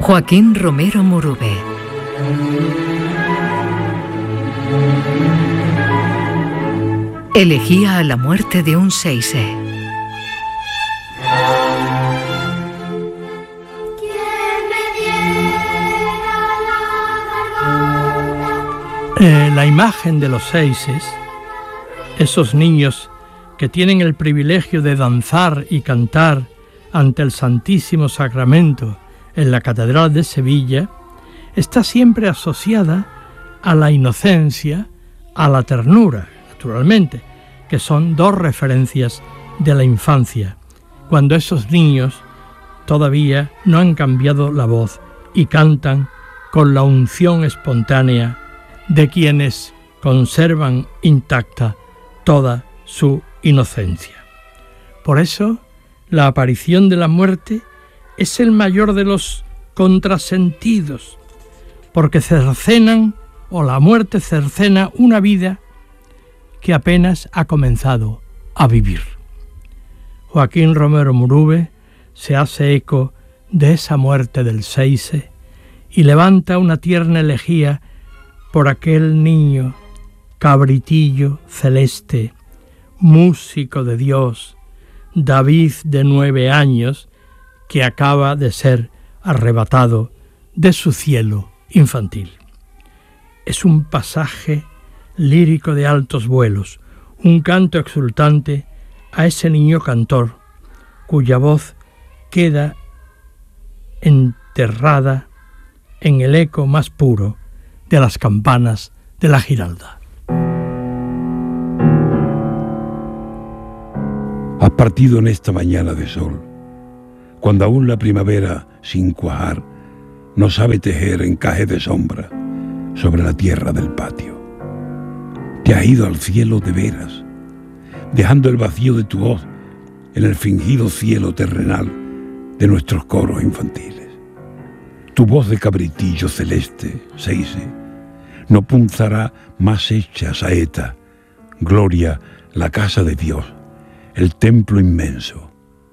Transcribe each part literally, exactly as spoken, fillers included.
Joaquín Romero Murube. Elegía a la muerte de un seise. Eh, la imagen de los seises, esos niños que tienen el privilegio de danzar y cantar ante el Santísimo Sacramento en la Catedral de Sevilla, está siempre asociada a la inocencia, a la ternura, naturalmente, que son dos referencias de la infancia, cuando esos niños todavía no han cambiado la voz y cantan con la unción espontánea de quienes conservan intacta toda su inocencia. Por eso, la aparición de la muerte es el mayor de los contrasentidos, porque cercenan, o la muerte cercena una vida que apenas ha comenzado a vivir. Joaquín Romero Murube se hace eco de esa muerte del seise y levanta una tierna elegía por aquel niño, cabritillo celeste, músico de Dios, David de nueve años, que acaba de ser arrebatado de su cielo infantil. Es un pasaje lírico de altos vuelos, un canto exultante a ese niño cantor, cuya voz queda enterrada en el eco más puro de las campanas de la Giralda. Has partido en esta mañana de sol, cuando aún la primavera, sin cuajar, no sabe tejer encaje de sombra sobre la tierra del patio. Te has ido al cielo de veras, dejando el vacío de tu voz en el fingido cielo terrenal de nuestros coros infantiles. Tu voz de cabritillo celeste, seise, no punzará más hecha saeta, gloria, la casa de Dios, el templo inmenso,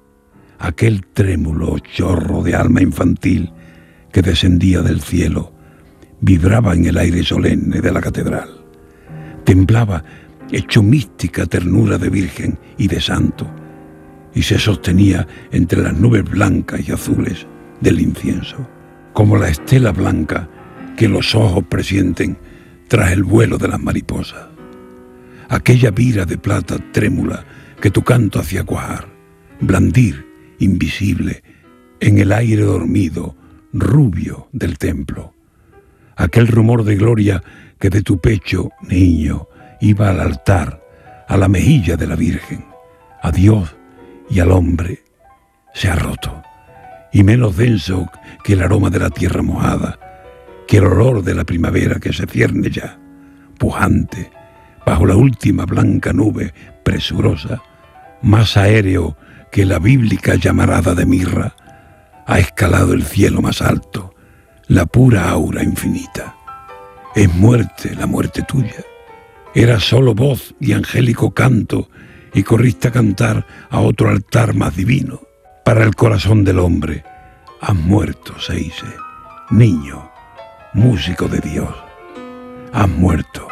aquel trémulo chorro de alma infantil que descendía del cielo, vibraba en el aire solemne de la catedral, temblaba hecho mística ternura de virgen y de santo, y se sostenía entre las nubes blancas y azules del incienso, como la estela blanca que los ojos presienten tras el vuelo de las mariposas. Aquella vira de plata trémula que tu canto hacía cuajar, blandir, invisible, en el aire dormido, rubio del templo. Aquel rumor de gloria que de tu pecho, niño, iba al altar, a la mejilla de la Virgen, a Dios y al hombre, se ha roto, y menos denso que el aroma de la tierra mojada, que el olor de la primavera que se cierne ya, pujante, bajo la última blanca nube presurosa, más aéreo que la bíblica llamarada de mirra, ha escalado el cielo más alto, la pura aura infinita. Es muerte la muerte tuya. Era solo voz y angélico canto, y corriste a cantar a otro altar más divino. Para el corazón del hombre has muerto, seise, niño, músico de Dios. Has muerto.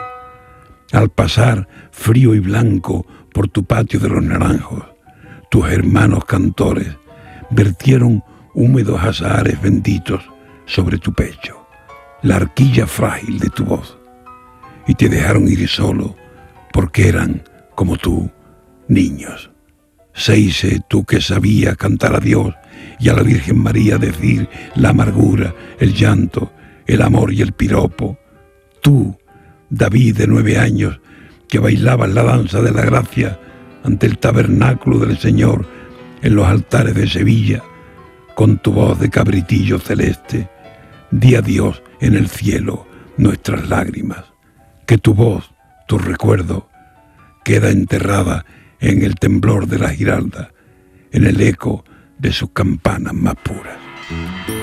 Al pasar frío y blanco por tu patio de los naranjos, tus hermanos cantores vertieron húmedos azahares benditos sobre tu pecho, la arquilla frágil de tu voz, y te dejaron ir solo porque eran, como tú, niños. Seise, tú que sabías cantar a Dios y a la Virgen María decir la amargura, el llanto, el amor y el piropo. Tú, David de nueve años, que bailabas la danza de la gracia ante el tabernáculo del Señor en los altares de Sevilla, con tu voz de cabritillo celeste, di a Dios en el cielo nuestras lágrimas, que tu voz, tu recuerdo, queda enterrada en el temblor de la Giralda, en el eco de sus campanas más puras.